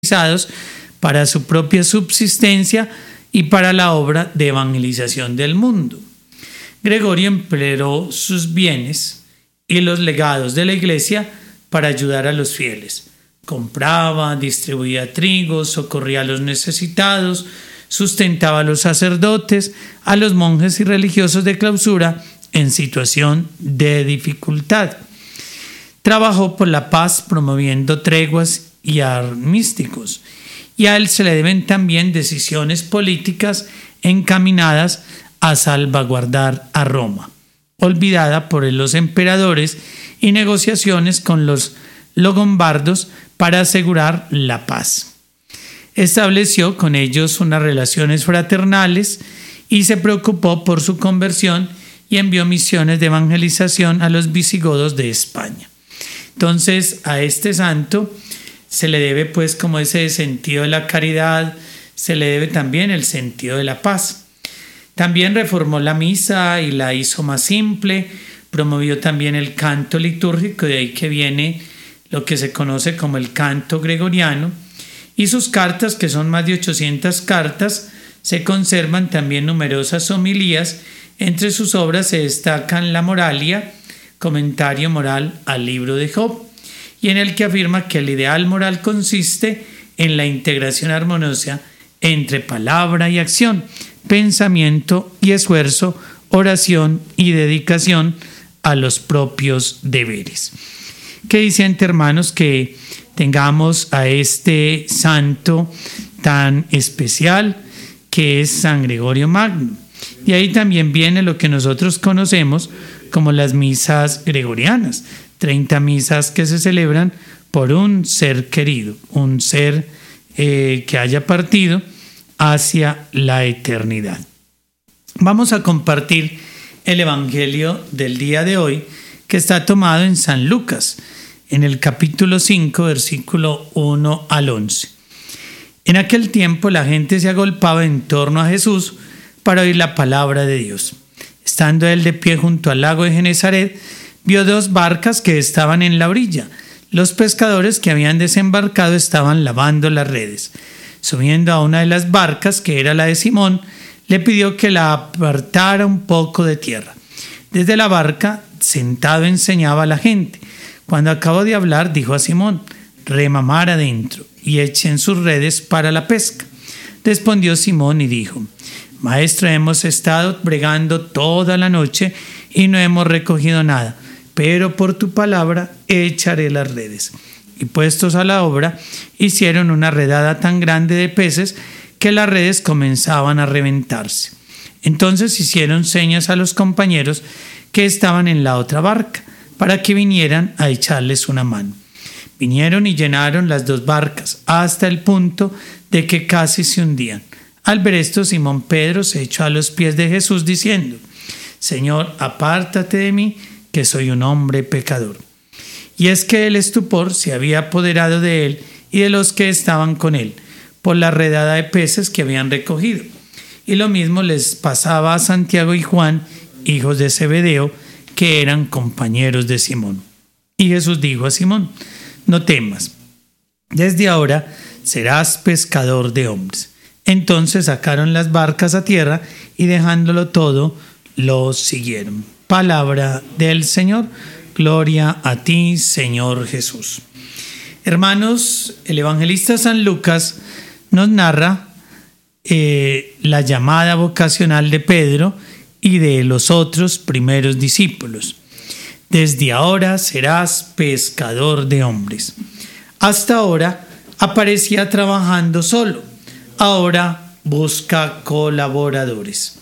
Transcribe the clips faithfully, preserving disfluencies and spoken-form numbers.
para su propia subsistencia y para la obra de evangelización del mundo. Gregorio empleó sus bienes y los legados de la iglesia para ayudar a los fieles. Compraba, distribuía trigo, socorría a los necesitados, sustentaba a los sacerdotes, a los monjes y religiosos de clausura en situación de dificultad. Trabajó por la paz promoviendo treguas y armísticos, y a él se le deben también decisiones políticas encaminadas a salvaguardar a Roma, olvidada por los emperadores, y negociaciones con los longobardos para asegurar la paz. Estableció con ellos unas relaciones fraternales y se preocupó por su conversión y envió misiones de evangelización a los visigodos de España. Entonces, a este santo se le debe pues como ese sentido de la caridad, se le debe también el sentido de la paz. También reformó la misa y la hizo más simple, promovió también el canto litúrgico, de ahí que viene lo que se conoce como el canto gregoriano, y sus cartas, que son más de ochocientas cartas, se conservan también numerosas homilías. Entre sus obras se destacan la Moralia, comentario moral al libro de Job, y en el que afirma que el ideal moral consiste en la integración armoniosa entre palabra y acción, pensamiento y esfuerzo, oración y dedicación a los propios deberes. ¿Qué dicen, hermanos, que tengamos a este santo tan especial que es San Gregorio Magno? Y ahí también viene lo que nosotros conocemos como las misas gregorianas, treinta misas que se celebran por un ser querido, un ser eh, que haya partido hacia la eternidad. Vamos a compartir el Evangelio del día de hoy, que está tomado en San Lucas, en el capítulo cinco, versículo uno al once. En aquel tiempo la gente se agolpaba en torno a Jesús para oír la palabra de Dios. Estando él de pie junto al lago de Genesaret, vio dos barcas que estaban en la orilla. Los pescadores que habían desembarcado estaban lavando las redes. Subiendo a una de las barcas, que era la de Simón, le pidió que la apartara un poco de tierra. Desde la barca, sentado, enseñaba a la gente. Cuando acabó de hablar, dijo a Simón: rema mar adentro y echen sus redes para la pesca. Respondió Simón y dijo: Maestro, hemos estado bregando toda la noche y no hemos recogido nada, pero por tu palabra echaré las redes. Y puestos a la obra, hicieron una redada tan grande de peces que las redes comenzaban a reventarse. Entonces hicieron señas a los compañeros que estaban en la otra barca para que vinieran a echarles una mano. Vinieron y llenaron las dos barcas hasta el punto de que casi se hundían. Al ver esto, Simón Pedro se echó a los pies de Jesús diciendo: Señor, apártate de mí, que soy un hombre pecador. Y es que el estupor se había apoderado de él y de los que estaban con él, por la redada de peces que habían recogido. Y lo mismo les pasaba a Santiago y Juan, hijos de Zebedeo, que eran compañeros de Simón. Y Jesús dijo a Simón: no temas, desde ahora serás pescador de hombres. Entonces sacaron las barcas a tierra y dejándolo todo, los siguieron. Palabra del Señor. Gloria a ti, Señor Jesús. Hermanos, el evangelista San Lucas nos narra eh, la llamada vocacional de Pedro y de los otros primeros discípulos. Desde ahora serás pescador de hombres. Hasta ahora aparecía trabajando solo. Ahora busca colaboradores.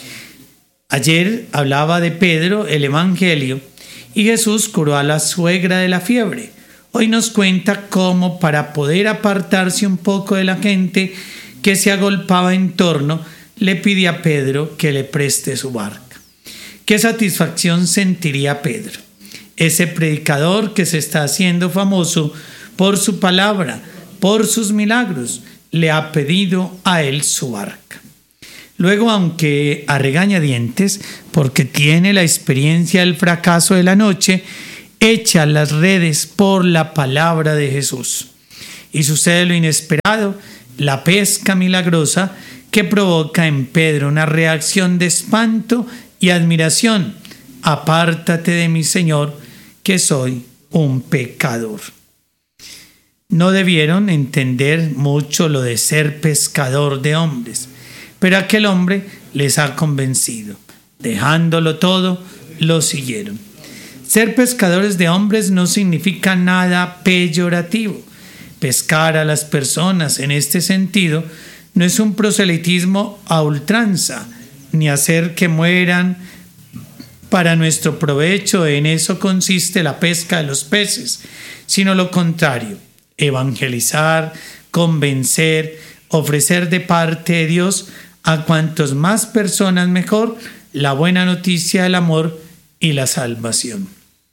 Ayer hablaba de Pedro el Evangelio y Jesús curó a la suegra de la fiebre. Hoy nos cuenta cómo, para poder apartarse un poco de la gente que se agolpaba en torno, le pide a Pedro que le preste su barca. ¿Qué satisfacción sentiría Pedro? Ese predicador que se está haciendo famoso por su palabra, por sus milagros, le ha pedido a él su barca. Luego, aunque a regañadientes, porque tiene la experiencia del fracaso de la noche, echa las redes por la palabra de Jesús. Y sucede lo inesperado, la pesca milagrosa que provoca en Pedro una reacción de espanto y admiración. Apártate de mí, Señor, que soy un pecador. No debieron entender mucho lo de ser pescador de hombres, pero aquel hombre les ha convencido. Dejándolo todo, lo siguieron. Ser pescadores de hombres no significa nada peyorativo. Pescar a las personas en este sentido no es un proselitismo a ultranza, ni hacer que mueran para nuestro provecho. En eso consiste la pesca de los peces, sino lo contrario: evangelizar, convencer, ofrecer de parte de Dios a cuantos más personas mejor la buena noticia del amor y la salvación.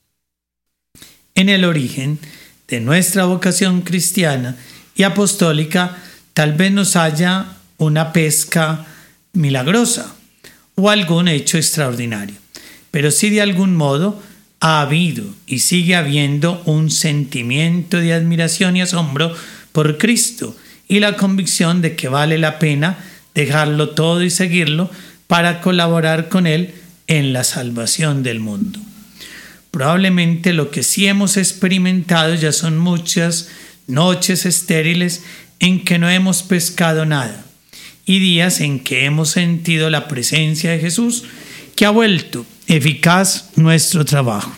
En el origen de nuestra vocación cristiana y apostólica, tal vez nos haya una pesca milagrosa o algún hecho extraordinario, pero sí de algún modo ha habido y sigue habiendo un sentimiento de admiración y asombro por Cristo y la convicción de que vale la pena dejarlo todo y seguirlo para colaborar con Él en la salvación del mundo. Probablemente lo que sí hemos experimentado ya son muchas noches estériles en que no hemos pescado nada y días en que hemos sentido la presencia de Jesús, que ha vuelto eficaz nuestro trabajo.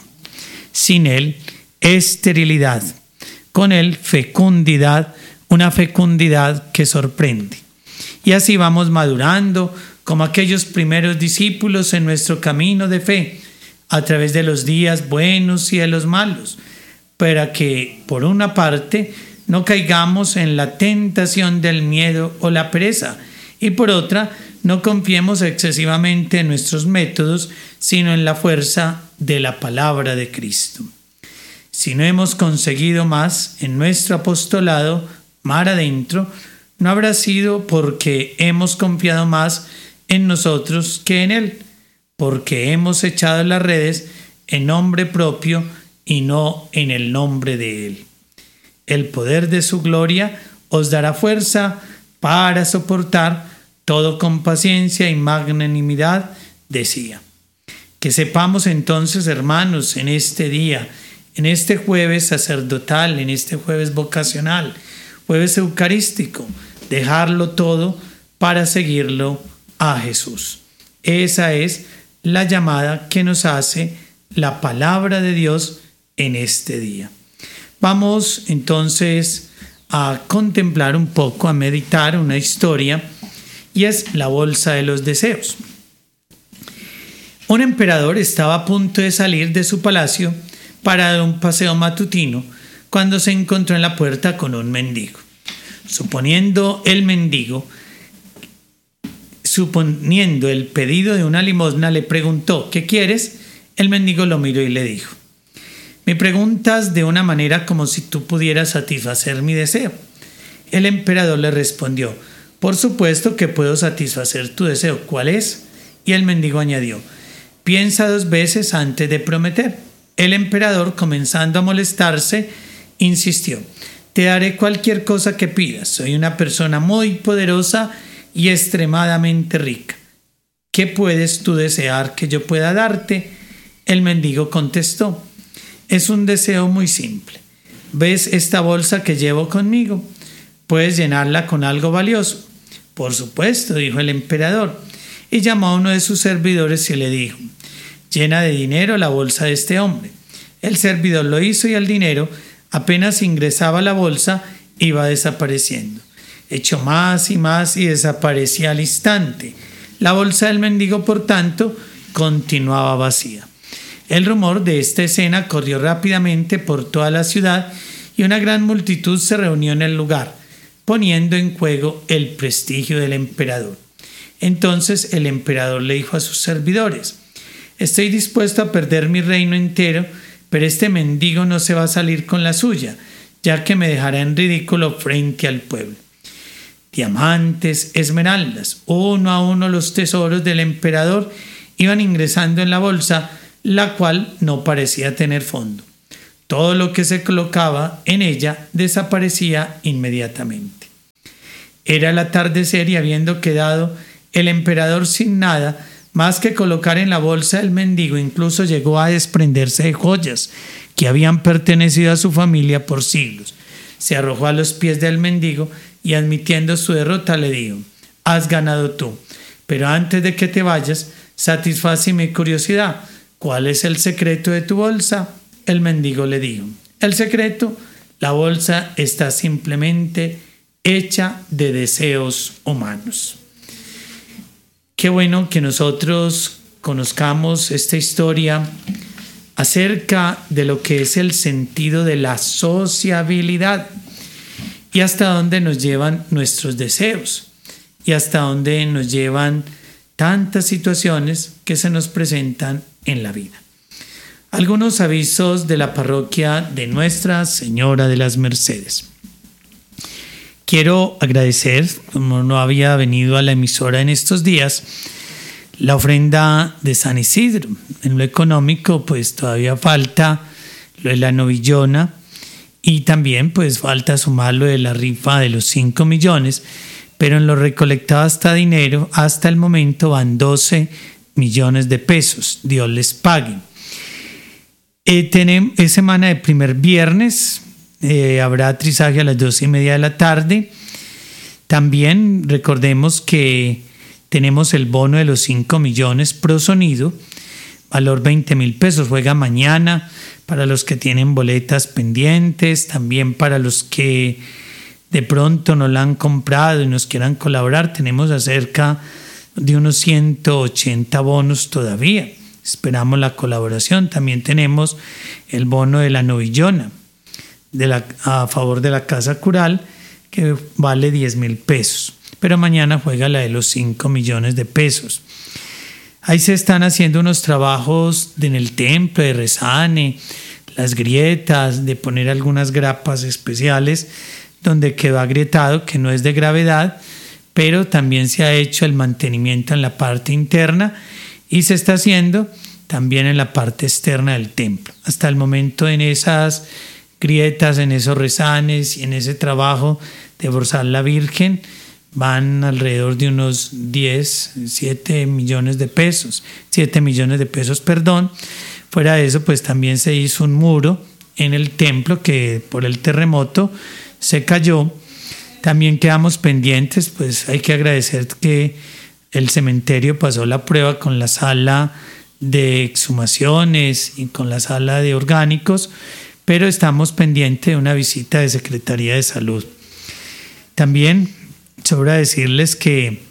Sin Él, esterilidad; con Él, fecundidad, una fecundidad que sorprende. Y así vamos madurando como aquellos primeros discípulos en nuestro camino de fe, a través de los días buenos y de los malos, para que, por una parte, no caigamos en la tentación del miedo o la pereza, y por otra, no confiemos excesivamente en nuestros métodos, sino en la fuerza de la palabra de Cristo. Si no hemos conseguido más en nuestro apostolado mar adentro, no habrá sido porque hemos confiado más en nosotros que en Él, porque hemos echado las redes en nombre propio y no en el nombre de Él. El poder de su gloria os dará fuerza para soportar todo con paciencia y magnanimidad, decía. Que sepamos entonces, hermanos, en este día, en este jueves sacerdotal, en este jueves vocacional, jueves eucarístico, dejarlo todo para seguirlo a Jesús. Esa es la llamada que nos hace la palabra de Dios en este día. Vamos entonces a contemplar un poco, a meditar una historia, y es la bolsa de los deseos. Un emperador estaba a punto de salir de su palacio para dar un paseo matutino cuando se encontró en la puerta con un mendigo. Suponiendo el mendigo, suponiendo el pedido de una limosna, le preguntó: ¿qué quieres? El mendigo lo miró y le dijo: me preguntas de una manera como si tú pudieras satisfacer mi deseo. El emperador le respondió: por supuesto que puedo satisfacer tu deseo. ¿Cuál es? Y el mendigo añadió: piensa dos veces antes de prometer. El emperador, comenzando a molestarse, insistió: te daré cualquier cosa que pidas. Soy una persona muy poderosa y extremadamente rica. ¿Qué puedes tú desear que yo pueda darte? El mendigo contestó: es un deseo muy simple. ¿Ves esta bolsa que llevo conmigo? Puedes llenarla con algo valioso. Por supuesto, dijo el emperador, y llamó a uno de sus servidores y le dijo: llena de dinero la bolsa de este hombre. El servidor lo hizo y el dinero, apenas ingresaba a la bolsa, iba desapareciendo. Echó más y más y desaparecía al instante. La bolsa del mendigo, por tanto, continuaba vacía. El rumor de esta escena corrió rápidamente por toda la ciudad y una gran multitud se reunió en el lugar, poniendo en juego el prestigio del emperador. Entonces el emperador le dijo a sus servidores: estoy dispuesto a perder mi reino entero, pero este mendigo no se va a salir con la suya, ya que me dejará en ridículo frente al pueblo. Diamantes, esmeraldas, uno a uno los tesoros del emperador iban ingresando en la bolsa, la cual no parecía tener fondo. todo lo que se colocaba en ella desaparecía inmediatamente. Era el atardecer y habiendo quedado el emperador sin nada más que colocar en la bolsa del mendigo, incluso llegó a desprenderse de joyas que habían pertenecido a su familia por siglos. Se arrojó a los pies del mendigo y admitiendo su derrota le dijo: has ganado tú, pero antes de que te vayas, satisface mi curiosidad. ¿Cuál es el secreto de tu bolsa? El mendigo le dijo: el secreto, la bolsa está simplemente hecha de deseos humanos. Qué bueno que nosotros conozcamos esta historia acerca de lo que es el sentido de la sociabilidad y hasta dónde nos llevan nuestros deseos y hasta dónde nos llevan tantas situaciones que se nos presentan en la vida. Algunos avisos de la parroquia de Nuestra Señora de las Mercedes. Quiero agradecer, como no había venido a la emisora en estos días, la ofrenda de San Isidro. En lo económico, pues todavía falta lo de la novillona y también pues falta sumar lo de la rifa de los cinco millones, pero en lo recolectado hasta dinero, hasta el momento van doce millones de pesos. Dios les pague. Eh, tenemos, es semana de primer viernes. Eh, habrá atrizaje a las doce y media de la tarde. También recordemos que tenemos el bono de los cinco millones pro sonido, valor veinte mil pesos. Juega mañana para los que tienen boletas pendientes, también para los que de pronto no la han comprado y nos quieran colaborar. Tenemos acerca de unos ciento ochenta bonos todavía. Esperamos la colaboración. También tenemos el bono de la novillona de la, a favor de la Casa Cural, que vale diez mil pesos, pero mañana juega la de los cinco millones de pesos. Ahí se están haciendo unos trabajos en el templo de Rezane, las grietas, de poner algunas grapas especiales donde quedó agrietado, que no es de gravedad, pero también se ha hecho el mantenimiento en la parte interna y se está haciendo también en la parte externa del templo. Hasta el momento en esas grietas, en esos rezanes y en ese trabajo de forzar la Virgen van alrededor de unos diez, siete millones de pesos, siete millones de pesos, perdón. Fuera de eso, pues también se hizo un muro en el templo que por el terremoto se cayó. También quedamos pendientes, pues hay que agradecer que el cementerio pasó la prueba con la sala de exhumaciones y con la sala de orgánicos, pero estamos pendientes de una visita de Secretaría de Salud. También sobra decirles que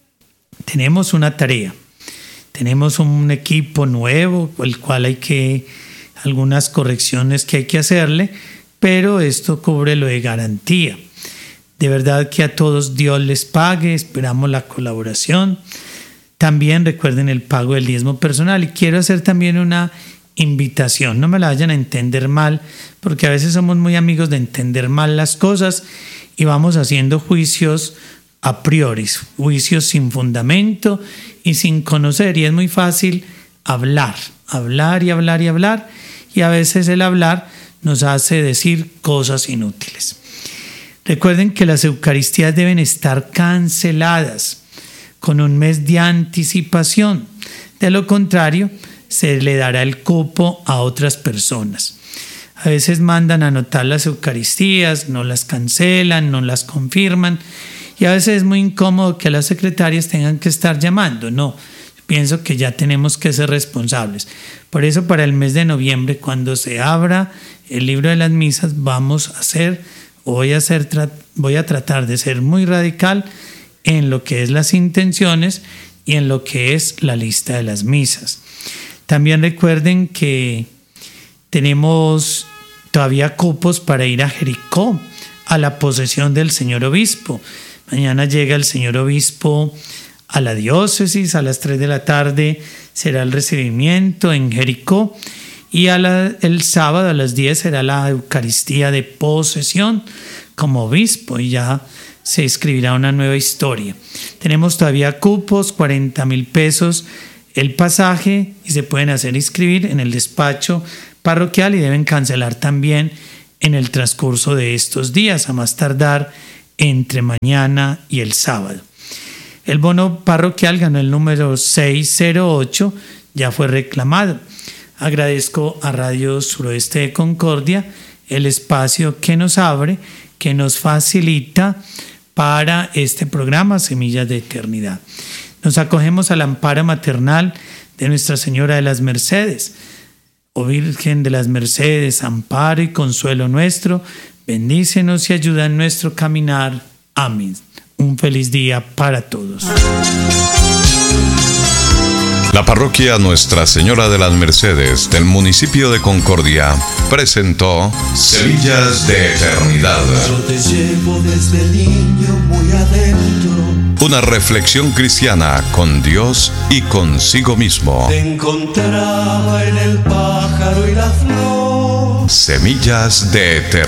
tenemos una tarea, tenemos un equipo nuevo, el cual hay que, algunas correcciones que hay que hacerle, pero esto cubre lo de garantía. De verdad que a todos Dios les pague, esperamos la colaboración. También recuerden el pago del diezmo personal y quiero hacer también una invitación, no me la vayan a entender mal, porque a veces somos muy amigos de entender mal las cosas y vamos haciendo juicios a priori, juicios sin fundamento y sin conocer, y es muy fácil hablar, hablar y hablar y hablar, y a veces el hablar nos hace decir cosas inútiles. Recuerden que las Eucaristías deben estar canceladas con un mes de anticipación, de lo contrario se le dará el cupo a otras personas. A veces mandan a anotar las Eucaristías, no las cancelan, no las confirman, y a veces es muy incómodo que las secretarias tengan que estar llamando. No, pienso que ya tenemos que ser responsables. Por eso para el mes de noviembre, cuando se abra el libro de las misas, vamos a hacer, o voy a hacer, voy a tratar de ser muy radical en lo que es las intenciones y en lo que es la lista de las misas. También recuerden que tenemos todavía cupos para ir a Jericó, a la posesión del señor obispo. Mañana llega el señor obispo a la diócesis, a las tres de la tarde será el recibimiento en Jericó y a la, el sábado a las diez será la Eucaristía de posesión como obispo y ya se escribirá una nueva historia. Tenemos todavía cupos, cuarenta mil pesos el pasaje y se pueden hacer inscribir en el despacho parroquial y deben cancelar también en el transcurso de estos días, a más tardar entre mañana y el sábado. El bono parroquial ganó el número seis cero ocho, ya fue reclamado. Agradezco a Radio Suroeste de Concordia el espacio que nos abre, que nos facilita para este programa Semillas de Eternidad. Nos acogemos al amparo maternal de Nuestra Señora de las Mercedes. Oh Virgen de las Mercedes, amparo y consuelo nuestro, bendícenos y ayuda en nuestro caminar. Amén. Un feliz día para todos. La parroquia Nuestra Señora de las Mercedes del municipio de Concordia presentó Semillas de Eternidad. Yo te llevo desde niño muy adentro. Una reflexión cristiana con Dios y consigo mismo. Te encontraba en el pájaro y la flor. Semillas de Eternidad.